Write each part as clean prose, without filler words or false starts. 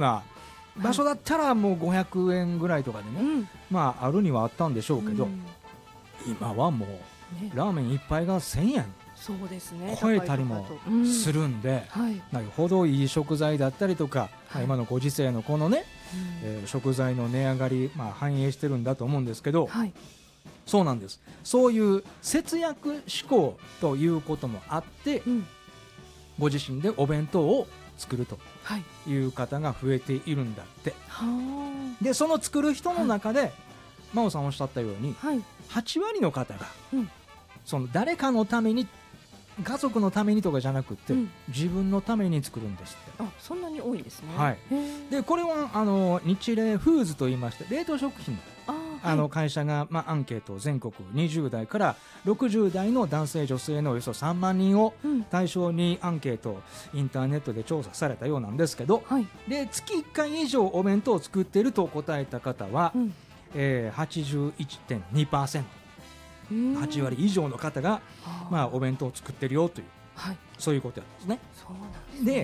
な場所だったらもう500円ぐらいとかでね、まああるにはあったんでしょうけど、今はもうラーメン一杯が1000円そうですね、 超えたりもするんで、なるほどいい食材だったりとか、今のご時世のこのね、食材の値上がり、反映してるんだと思うんですけど、そうなんです。そういう節約志向ということもあって、ご自身でお弁当を作るという方が増えているんだって。でその作る人の中で、真央さんおっしゃったように、8割の方が、その誰かのために、家族のためにとかじゃなくて、自分のために作るんですって。 そんなに多いんですね。 でこれは日霊フーズといいまして、冷凍食品の会社が、アンケートを全国20代から60代の男性女性のおよそ3万人を対象にアンケートをインターネットで調査されたようなんですけど、で月1回以上お弁当を作っていると答えた方は、81.2%、8割以上の方が、お弁当を作ってるよという、そういうことなんですね。で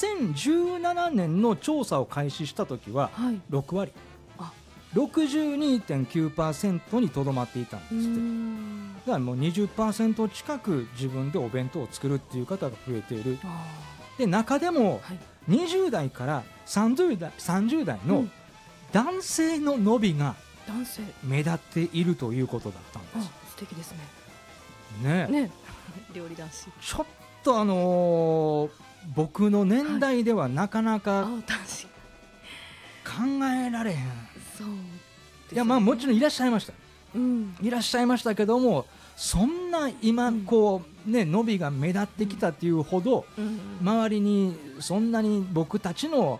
2017年の調査を開始した時は6割、62.9% にとどまっていたんですって。だからもう 20% 近く自分でお弁当を作るっていう方が増えている。で中でも20代から30代の男性の伸びが目立っているということだったんです。 素敵ですね。 ね、料理男子。 ちょっと僕の年代ではなかなか考えられへん。いやもちろんいらっしゃいました、いらっしゃいましたけども、そんな今こうね伸びが目立ってきたっていうほど、周りにそんなに僕たちの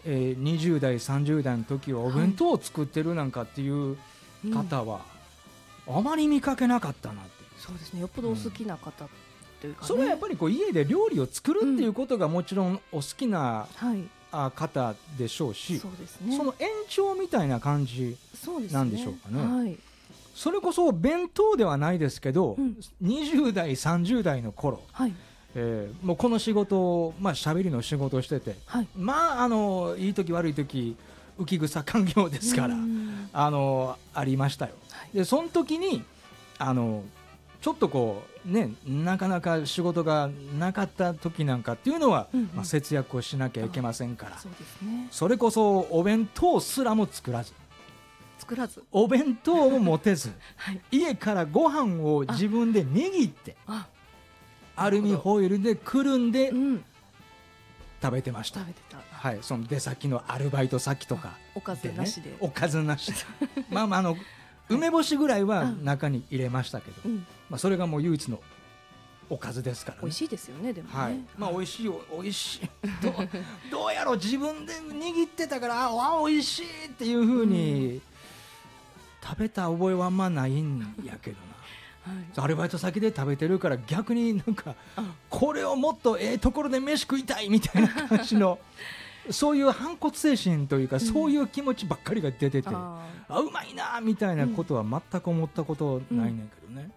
20代30代の時はお弁当を作ってるなんかっていう方はあまり見かけなかったなって。 そうですね、よっぽどお好きな方というかね、 それはやっぱりこう家で料理を作るっていうことがもちろんお好きな方でしょうし、その延長みたいな感じなんでしょうかね。それこそ弁当ではないですけど、20代30代の頃、もうこの仕事を喋りの仕事をしてて、いい時悪い時浮き草環境ですから、ありましたよ。でその時にちょっとこうね、なかなか仕事がなかった時なんかっていうのは、節約をしなきゃいけませんから、それこそお弁当すらも作らずお弁当も持てず、家からご飯を自分で握ってアルミホイルでくるんで食べてました。その出先のアルバイト先とかおかずなしで、 おかずなしで梅干しぐらいは中に入れましたけど、それがもう唯一のおかずですからね。 美味しいですよね。でもね、 美味しいどうやろう、自分で握ってたから美味しいっていう風に食べた覚えはあんまないんやけどな、アルバイト先で食べてるから逆になんかこれをもっとところで飯食いたいみたいな感じのそういう反骨精神というか、そういう気持ちばっかりが出てて、うまいなみたいなことは全く思ったことないねんけどね。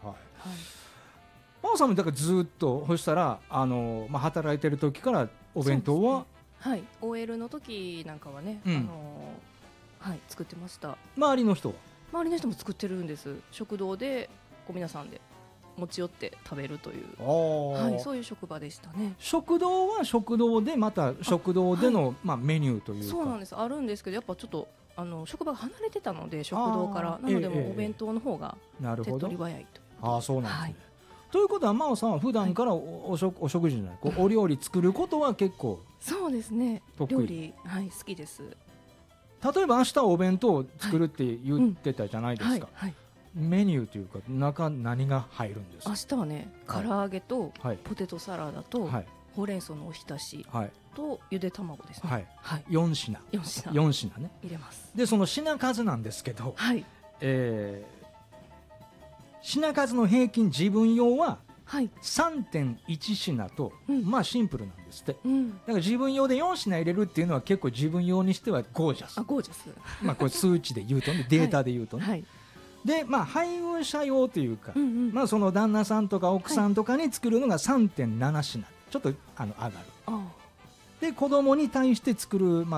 真央さんもだからずっとそしたら働いてる時からお弁当は、 OL の時なんかはね、作ってました。 周りの人も作ってるんです。食堂で皆さんで持ち寄って食べるという、そういう職場でしたね。 食堂は食堂でまた食堂でのメニューというか、 そうなんです、あるんですけど、やっぱちょっと職場が離れてたので食堂からなので、もうお弁当の方が手っ取り早いと。 そうなんですね。ということは真央さんは普段からお食事じゃない、お料理作ることは結構そうですね、料理好きです。 例えば明日お弁当を作るって言ってたじゃないですか。メニューというか何が入るんですか？ 明日はね、唐揚げとポテトサラダとほうれん草のおひたしとゆで卵ですね。 4品ね入れます。 でその品数なんですけど、品数の平均自分用は 3.1 品と、シンプルなんですって。だから自分用で4品入れるっていうのは結構自分用にしてはゴージャス。これ数値で言うとね、データで言うとね。で配偶者用というか、その旦那さんとか奥さんとかに作るのが 3.7 品、ちょっと上がる。で子供に対して作る、